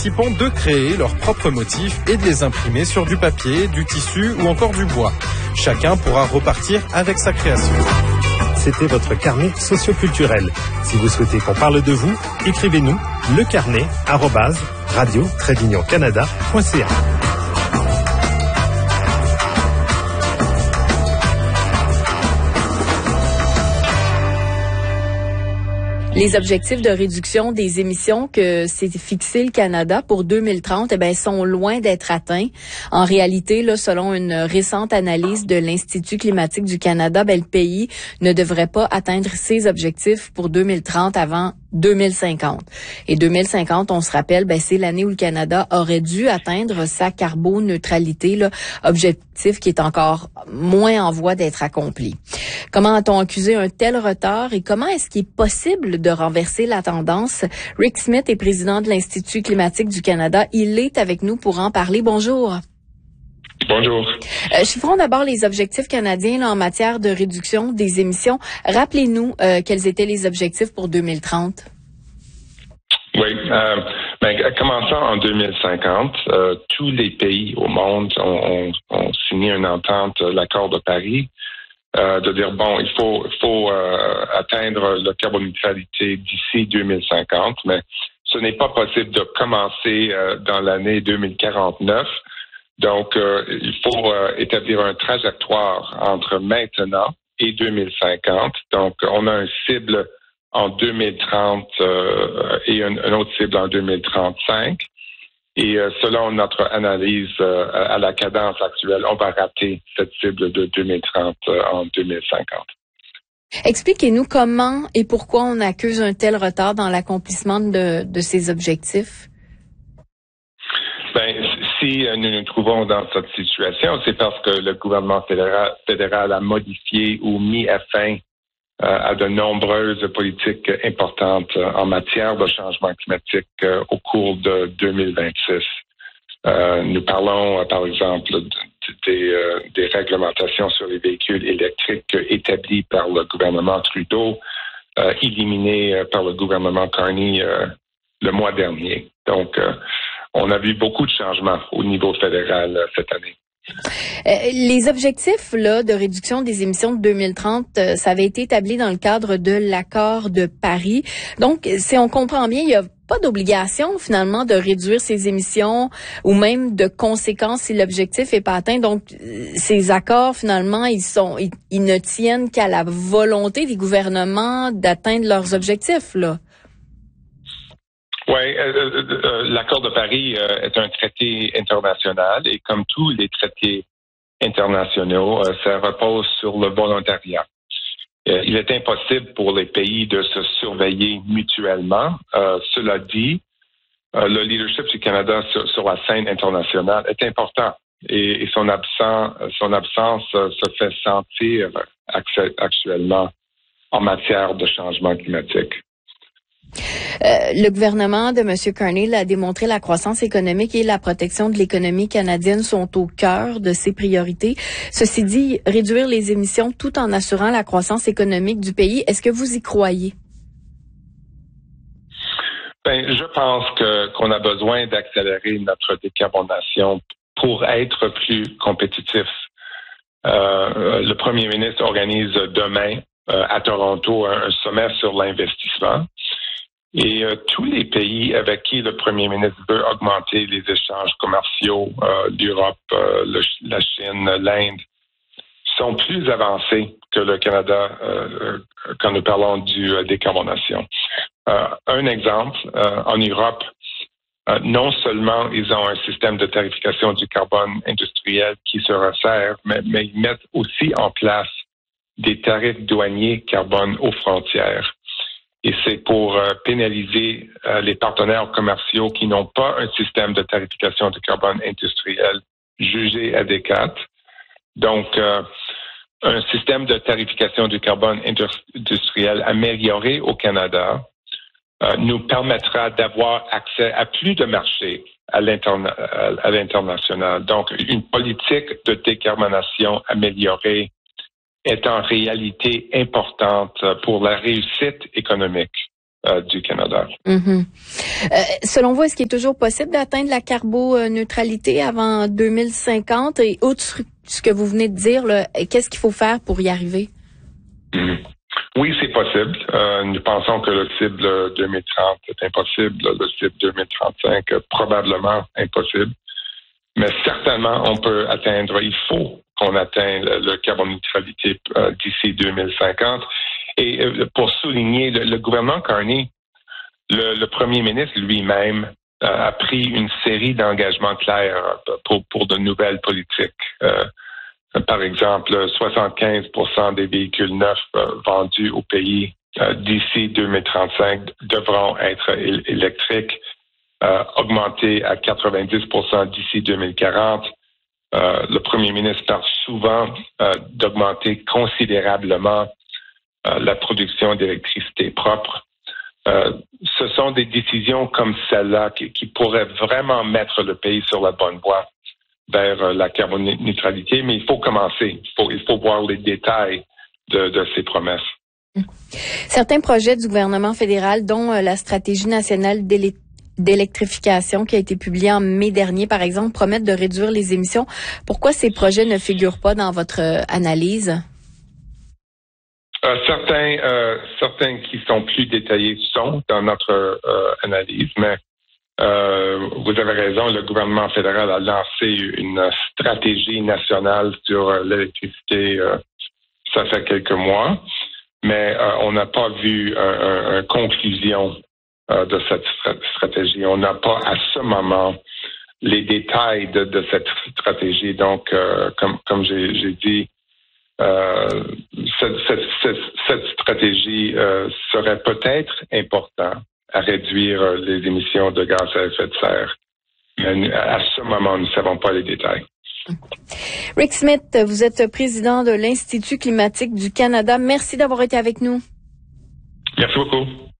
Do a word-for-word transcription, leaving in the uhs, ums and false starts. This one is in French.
participants de créer leurs propres motifs et de les imprimer sur du papier, du tissu ou encore du bois. Chacun pourra repartir avec sa création. C'était votre carnet socioculturel. Si vous souhaitez qu'on parle de vous, écrivez-nous lecarnet arobase radio tiret canada point c a. Les objectifs de réduction des émissions que s'est fixé le Canada pour deux mille trente, eh ben, sont loin d'être atteints. En réalité, là, selon une récente analyse de l'Institut climatique du Canada, ben, le pays ne devrait pas atteindre ses objectifs pour deux mille trente avant deux mille cinquante. Et deux mille cinquante, on se rappelle, ben, c'est l'année où le Canada aurait dû atteindre sa carboneutralité, là, objectif qui est encore moins en voie d'être accompli. Comment a-t-on accusé un tel retard et comment est-ce qu'il est possible de renverser la tendance? Rick Smith est président de l'Institut climatique du Canada. Il est avec nous pour en parler. Bonjour. Bonjour. Euh, chiffrons d'abord les objectifs canadiens là, en matière de réduction des émissions. Rappelez-nous euh, quels étaient les objectifs pour deux mille trente. Oui. Euh, ben, commençant en deux mille cinquante, euh, tous les pays au monde ont, ont, ont signé une entente, l'accord de Paris, euh, de dire, bon, il faut, il faut euh, atteindre la carboneutralité d'ici deux mille cinquante, mais ce n'est pas possible de commencer euh, dans l'année deux mille quarante-neuf. Donc, euh, il faut euh, établir un trajectoire entre maintenant et deux mille cinquante. Donc, on a un cible en deux mille trente euh, et un, un autre cible en deux mille trente-cinq. Et euh, selon notre analyse euh, à la cadence actuelle, on va rater cette cible de deux mille trente euh, en deux mille cinquante. Expliquez-nous comment et pourquoi on accuse un tel retard dans l'accomplissement de, de ces objectifs. Ben, si nous nous trouvons dans cette situation, c'est parce que le gouvernement fédéral, fédéral a modifié ou mis à fin euh, à de nombreuses politiques importantes en matière de changement climatique euh, au cours de deux mille vingt-six. Euh, nous parlons, euh, par exemple, de, de, des, euh, des réglementations sur les véhicules électriques établies par le gouvernement Trudeau, euh, éliminées euh, par le gouvernement Carney euh, le mois dernier. Donc, euh, on a vu beaucoup de changements au niveau fédéral euh, cette année. Euh, les objectifs là de réduction des émissions de deux mille trente, euh, ça avait été établi dans le cadre de l'accord de Paris. Donc, si on comprend bien, il n'y a pas d'obligation finalement de réduire ces émissions ou même de conséquences si l'objectif est pas atteint. Donc, ces accords finalement, ils sont, ils, ils ne tiennent qu'à la volonté des gouvernements d'atteindre leurs objectifs là. Oui, euh, euh, l'accord de Paris euh, est un traité international et comme tous les traités internationaux, euh, ça repose sur le volontariat. Euh, il est impossible pour les pays de se surveiller mutuellement. Euh, cela dit, euh, le leadership du Canada sur, sur la scène internationale est important et, et son, absence, son absence euh, se fait sentir actuellement en matière de changement climatique. Euh, le gouvernement de M. Carney a démontré la croissance économique et la protection de l'économie canadienne sont au cœur de ses priorités. Ceci dit, réduire les émissions tout en assurant la croissance économique du pays, est-ce que vous y croyez? Ben, je pense que qu'on a besoin d'accélérer notre décarbonation pour être plus compétitif. Euh, le premier ministre organise demain euh, à Toronto un, un sommet sur l'investissement. Et euh, tous les pays avec qui le premier ministre veut augmenter les échanges commerciaux, euh, l'Europe, euh, le, la Chine, l'Inde, sont plus avancés que le Canada euh, quand nous parlons du euh, décarbonation. Euh, un exemple, euh, en Europe, euh, non seulement ils ont un système de tarification du carbone industriel qui se resserre, mais, mais ils mettent aussi en place des tarifs douaniers carbone aux frontières. Et c'est pour euh, pénaliser euh, les partenaires commerciaux qui n'ont pas un système de tarification du carbone industriel jugé adéquat. Donc, euh, un système de tarification du carbone industriel amélioré au Canada euh, nous permettra d'avoir accès à plus de marchés à, l'interna- à l'international. Donc, une politique de décarbonation améliorée est en réalité importante pour la réussite économique euh, du Canada. Mm-hmm. Euh, selon vous, est-ce qu'il est toujours possible d'atteindre la carboneutralité avant deux mille cinquante? Et outre ce que vous venez de dire, là, qu'est-ce qu'il faut faire pour y arriver? Mm-hmm. Oui, c'est possible. Euh, nous pensons que le cible deux mille trente est impossible, le cible deux mille trente-cinq probablement impossible. Mais certainement, on peut atteindre, il faut qu'on atteigne le, le carboneutralité euh, d'ici deux mille cinquante. Et euh, pour souligner, le, le gouvernement Carney, le, le premier ministre lui-même euh, a pris une série d'engagements clairs pour, pour de nouvelles politiques. Euh, Par exemple, soixante-quinze pour cent des véhicules neufs euh, vendus au pays euh, d'ici deux mille trente-cinq devront être é- électriques, euh, augmenter à quatre-vingt-dix pour cent d'ici deux mille quarante. Euh, le premier ministre parle souvent euh, d'augmenter considérablement euh, la production d'électricité propre. Euh, ce sont des décisions comme celle-là qui, qui pourraient vraiment mettre le pays sur la bonne voie vers la carboneutralité, mais il faut commencer. Il faut, il faut voir les détails de, de ces promesses. Certains projets du gouvernement fédéral, dont la stratégie nationale d'élé- d'électrification qui a été publiée en mai dernier, par exemple, promettent de réduire les émissions. Pourquoi ces projets ne figurent pas dans votre analyse? Euh, certains, euh, certains qui sont plus détaillés sont dans notre euh, analyse, mais Euh, vous avez raison, le gouvernement fédéral a lancé une stratégie nationale sur l'électricité, euh, ça fait quelques mois, mais euh, on n'a pas vu une conclusion euh, de cette stratégie. On n'a pas à ce moment les détails de, de cette stratégie. Donc, euh, comme, comme j'ai, j'ai dit, euh, cette, cette, cette, cette stratégie euh, serait peut-être importante à réduire les émissions de gaz à effet de serre. Mais à ce moment, nous ne savons pas les détails. Rick Smith, vous êtes président de l'Institut climatique du Canada. Merci d'avoir été avec nous. Merci beaucoup.